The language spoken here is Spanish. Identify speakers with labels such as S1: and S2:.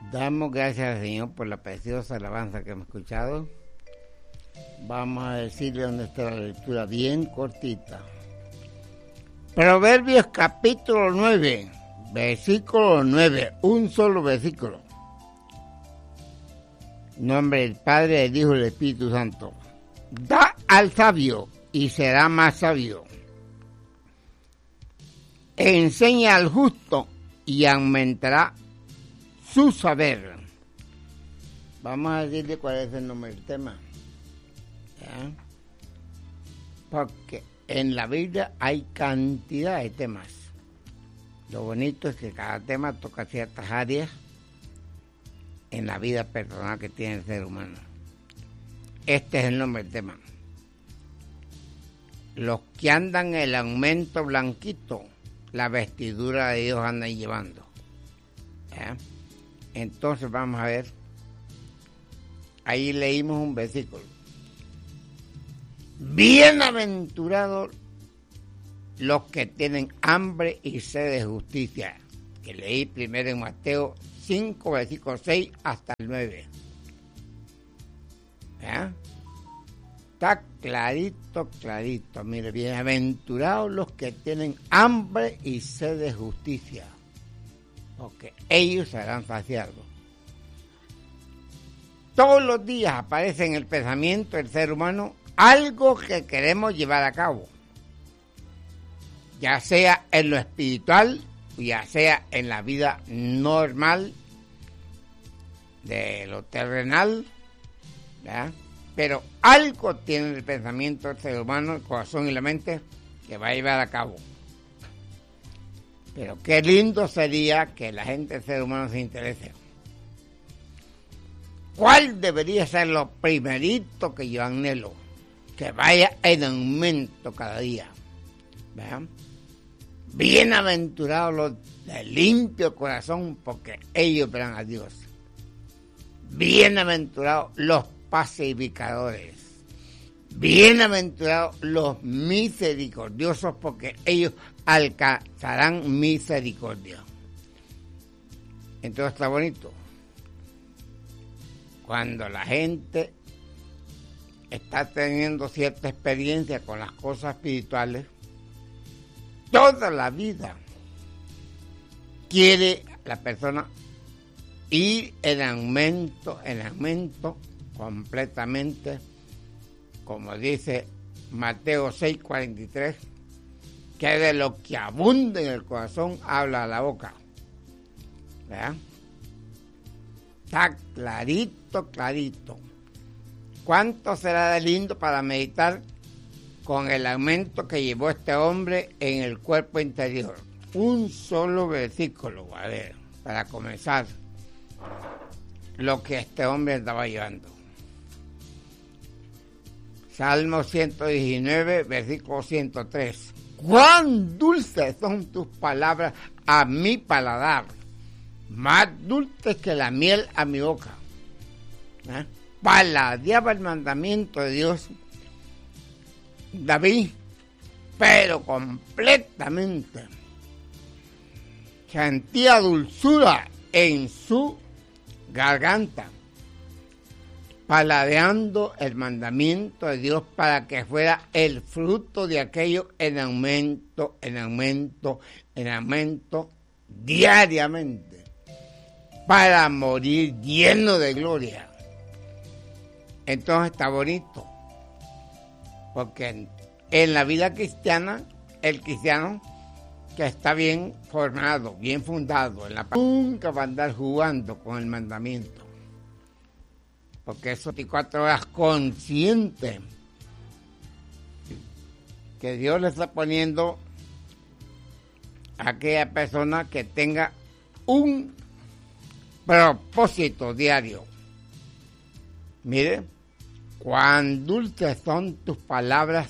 S1: Damos gracias al Señor por la preciosa alabanza que hemos escuchado. Vamos a decirle dónde está la lectura bien cortita. Proverbios capítulo 9, versículo 9, un solo versículo. En nombre del Padre, del Hijo y del Espíritu Santo. Da al sabio y será más sabio. Enseña al justo y aumentará su saber. Vamos a decirle cuál es el nombre del tema. ¿Ya? Porque en la Biblia hay cantidad de temas. Lo bonito es que cada tema toca ciertas áreas en la vida personal que tiene el ser humano. Este es el nombre del tema. Los que andan el aumento blanquito, la vestidura de Dios andan llevando. ¿Ya? Entonces vamos a ver. Ahí leímos un versículo. Bienaventurados los que tienen hambre y sed de justicia. Que leí primero en Mateo 5, versículo 6 hasta el 9. ¿Ya? Está clarito, clarito. Mire, bienaventurados los que tienen hambre y sed de justicia, porque ellos serán saciados. Todos los días aparece en el pensamiento del ser humano algo que queremos llevar a cabo, ya sea en lo espiritual, ya sea en la vida normal, de lo terrenal, ¿verdad? Pero algo tiene el pensamiento del ser humano, el corazón y la mente, que va a llevar a cabo. Pero qué lindo sería que la gente del ser humano se interese. ¿Cuál debería ser lo primerito que yo anhelo? Que vaya en aumento cada día. ¿Verdad? Bienaventurados los de limpio corazón, porque ellos verán a Dios. Bienaventurados los pacificadores. Bienaventurados los misericordiosos, porque ellos alcanzarán misericordia. Entonces está bonito. Cuando la gente está teniendo cierta experiencia con las cosas espirituales, toda la vida quiere la persona ir en aumento completamente, como dice Mateo 6:43, que de lo que abunda en el corazón habla la boca. ¿Verdad? Está clarito, clarito. ¿Cuánto será de lindo para meditar con el aumento que llevó este hombre en el cuerpo interior? Un solo versículo, a ver, para comenzar, lo que este hombre estaba llevando. Salmo 119, versículo 103. ¡Cuán dulces son tus palabras a mi paladar! Más dulces que la miel a mi boca. ¿Eh? Paladeaba el mandamiento de Dios David, pero completamente. Sentía dulzura en su garganta, paladeando el mandamiento de Dios para que fuera el fruto de aquello en aumento, diariamente, para morir lleno de gloria. Entonces está bonito, porque en la vida cristiana, el cristiano que está bien formado, bien fundado, nunca va a andar jugando con el mandamiento, porque es 24 horas consciente que Dios le está poniendo a aquella persona que tenga un propósito diario. Mire, cuán dulces son tus palabras